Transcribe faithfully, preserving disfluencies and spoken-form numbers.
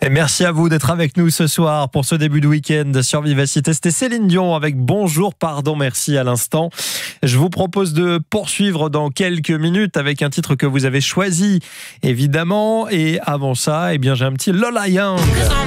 Et merci à vous d'être avec nous ce soir pour ce début de week-end sur Vivacité. C'était Céline Dion avec Bonjour, pardon, merci à l'instant. Je vous propose de poursuivre dans quelques minutes avec un titre que vous avez choisi, évidemment. Et avant ça, eh bien, j'ai un petit Lola Young.